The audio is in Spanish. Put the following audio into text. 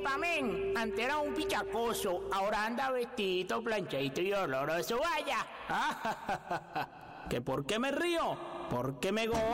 Epa, men, antes era un pichacoso, ahora anda vestidito, planchadito y oloroso, vaya. ¿Que por qué me río? Porque me gozo.